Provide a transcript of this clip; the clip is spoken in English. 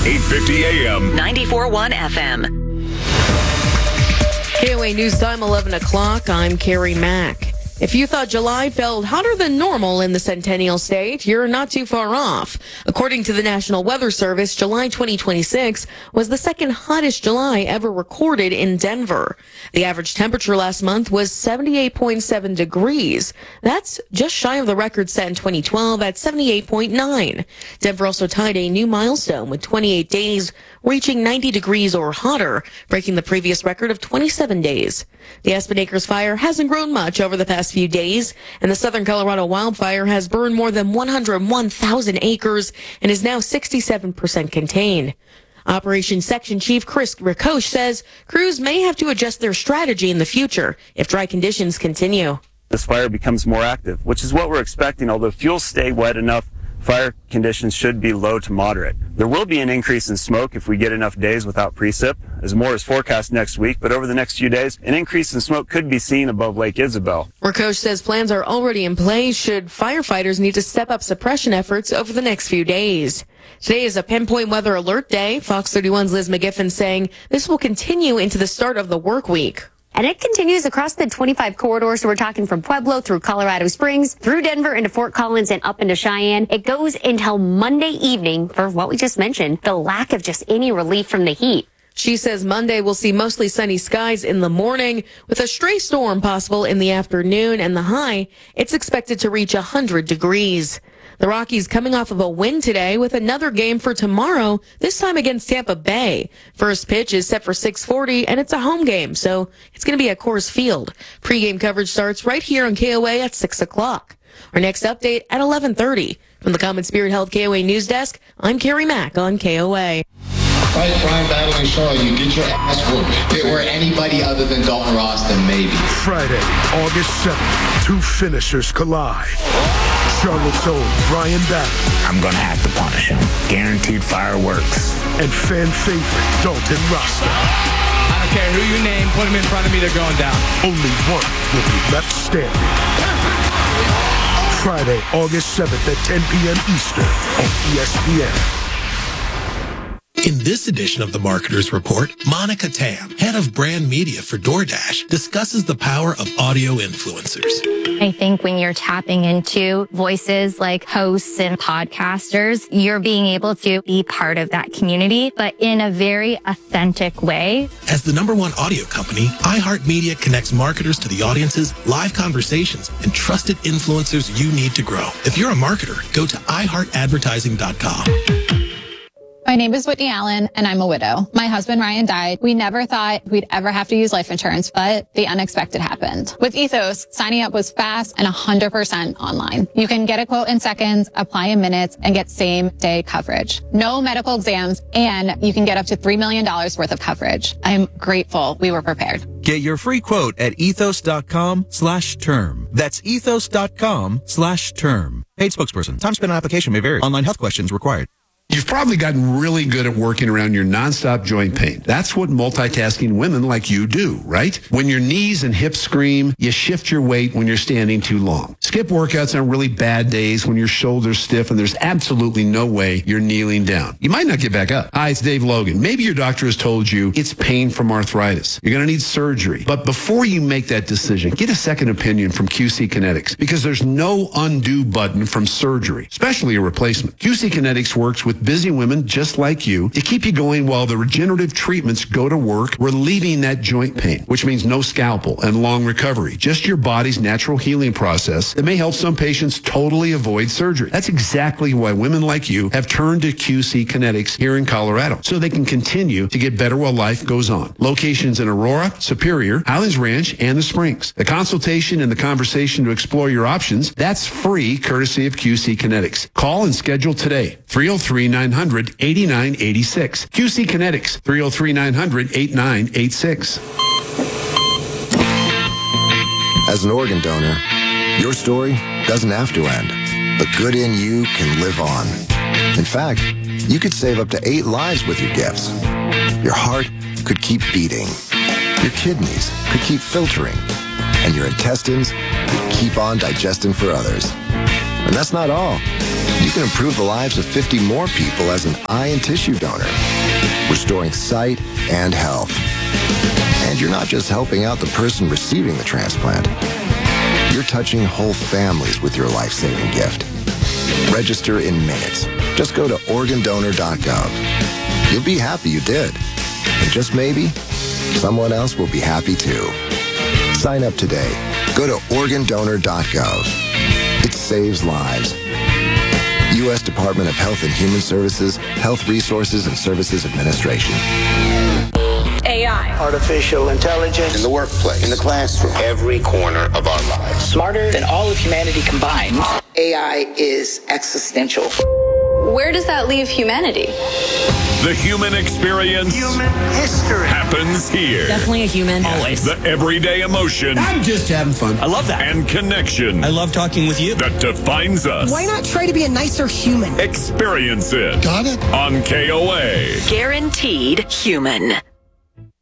850 AM. 94.1 FM. KOA News Time, 11 o'clock. I'm Carrie Mack. If you thought July felt hotter than normal in the Centennial State, you're not too far off. According to the National Weather Service, July 2026 was the second hottest July ever recorded in Denver. The average temperature last month was 78.7 degrees. That's just shy of the record set in 2012 at 78.9. Denver also tied a new milestone with 28 days reaching 90 degrees or hotter, breaking the previous record of 27 days. The Aspen Acres fire hasn't grown much over the past few days, and the Southern Colorado wildfire has burned more than 101,000 acres and is now 67% contained. Operation Section Chief Chris Ricoche says crews may have to adjust their strategy in the future if dry conditions continue. This fire becomes more active, which is what we're expecting. Although fuels stay wet enough, fire conditions should be low to moderate. There will be an increase in smoke if we get enough days without precip, as more is forecast next week, but over the next few days, an increase in smoke could be seen above Lake Isabel. Ricoche says plans are already in place should firefighters need to step up suppression efforts over the next few days. Today is a pinpoint weather alert day. Fox 31's Liz McGiffin saying this will continue into the start of the work week. And it continues across the 25 corridor, so we're talking from Pueblo through Colorado Springs, through Denver into Fort Collins and up into Cheyenne. It goes until Monday evening for what we just mentioned, the lack of just any relief from the heat. She says Monday will see mostly sunny skies in the morning with a stray storm possible in the afternoon, and the high, it's expected to reach 100 degrees. The Rockies coming off of a win today with another game for tomorrow, this time against Tampa Bay. First pitch is set for 6:40, and it's a home game, so it's going to be at Coors Field. Pre-game coverage starts right here on KOA at 6 o'clock. Our next update at 11:30. From the Common Spirit Health KOA News Desk, I'm Carrie Mack on KOA. Fight crime, battle, and Charlotte, you get your ass whooped. If it were anybody other than Dalton Ross, then maybe. Friday, August 7th, two finishers collide. Charlotte's own Brian Battle. I'm going to have to punish him. Guaranteed fireworks. And fan favorite Dalton Rasta. I don't care who you name, put him in front of me, they're going down. Only one will be left standing. Friday, August 7th at 10 p.m. Eastern on ESPN. In this edition of the Marketer's Report, Monica Tam, head of brand media for DoorDash, discusses the power of audio influencers. I think when you're tapping into voices like hosts and podcasters, you're being able to be part of that community, but in a very authentic way. As the #1 audio company, iHeartMedia connects marketers to the audiences, live conversations, and trusted influencers you need to grow. If you're a marketer, go to iHeartAdvertising.com. My name is Whitney Allen, and I'm a widow. My husband, Ryan, died. We never thought we'd ever have to use life insurance, but the unexpected happened. With Ethos, signing up was fast and 100% online. You can get a quote in seconds, apply in minutes, and get same-day coverage. No medical exams, and you can get up to $3 million worth of coverage. I'm grateful we were prepared. Get your free quote at ethos.com/term. That's ethos.com/term. Paid spokesperson. Time spent on application may vary. Online health questions required. You've probably gotten really good at working around your nonstop joint pain. That's what multitasking women like you do, right? When your knees and hips scream, you shift your weight when you're standing too long. Skip workouts on really bad days when your shoulders stiff and there's absolutely no way you're kneeling down. You might not get back up. Hi, it's Dave Logan. Maybe your doctor has told you it's pain from arthritis. You're going to need surgery. But before you make that decision, get a second opinion from QC Kinetics, because there's no undo button from surgery, especially a replacement. QC Kinetics works with busy women just like you to keep you going while the regenerative treatments go to work, relieving that joint pain, which means no scalpel and long recovery, just your body's natural healing process that may help some patients totally avoid surgery. That's exactly why women like you have turned to QC Kinetics here in Colorado, so they can continue to get better while life goes on. Locations in Aurora, Superior, Highlands Ranch, and the Springs. The consultation and the conversation to explore your options, that's free courtesy of QC Kinetics. Call and schedule today. 303-900-8986. QC Kinetics, 303-900-8986. As an organ donor, your story doesn't have to end. The good in you can live on. In fact, you could save up to 8 lives with your gifts. Your heart could keep beating. Your kidneys could keep filtering. And your intestines could keep on digesting for others. And that's not all. you can improve the lives of 50 more people as an eye and tissue donor, restoring sight and health. And you're not just helping out the person receiving the transplant. You're touching whole families with your life-saving gift. Register in minutes. Just go to organdonor.gov. You'll be happy you did. And just maybe, someone else will be happy too. Sign up today. Go to organdonor.gov. It saves lives. U.S. Department of Health and Human Services, Health Resources and Services Administration. AI. Artificial intelligence. In the workplace. In the classroom. Every corner of our lives. Smarter than all of humanity combined. AI is existential. Where does that leave humanity? The human experience. Human history. Happens here. Definitely a human. Always. The everyday emotion. I'm just having fun. I love that. And connection. I love talking with you. That defines us. Why not try to be a nicer human? Experience it. Got it? On KOA. Guaranteed human.